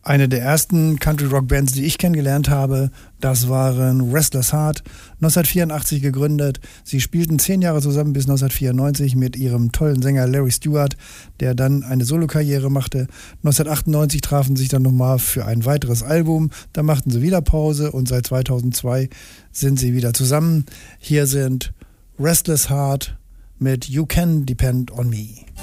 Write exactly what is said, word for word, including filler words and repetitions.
Eine der ersten Country-Rock-Bands, die ich kennengelernt habe, das waren Restless Heart, neunzehnhundertvierundachtzig gegründet. Sie spielten zehn Jahre zusammen bis neunzehnhundertvierundneunzig mit ihrem tollen Sänger Larry Stewart, der dann eine Solokarriere machte. neunzehnhundertachtundneunzig trafen sie sich dann nochmal für ein weiteres Album. Da machten sie wieder Pause und seit zweitausendzwei sind sie wieder zusammen. Hier sind Restless Heart mit You Can Depend on Me.